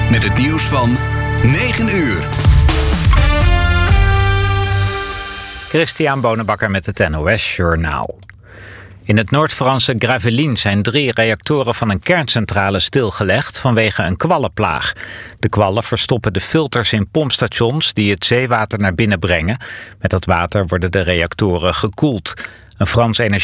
met het nieuws van 9 uur. Christian Bonenbakker met het NOS Journaal. In het Noord-Franse Gravelines zijn 3 reactoren van een kerncentrale stilgelegd vanwege een kwallenplaag. De kwallen verstoppen de filters in pompstations die het zeewater naar binnen brengen. Met dat water worden de reactoren gekoeld. Een Frans